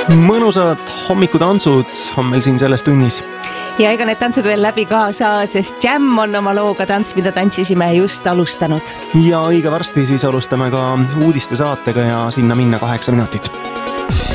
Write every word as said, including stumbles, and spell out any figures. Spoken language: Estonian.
Mõnusad hommikutantsud on meil siin selles tunnis. Ja ega need tantsud veel läbi ka saa, sest Jam on oma looga tants, mida tantsisime just alustanud. Ja õige varsti siis alustame ka uudiste saatega ja sinna minna kaheksa minutit.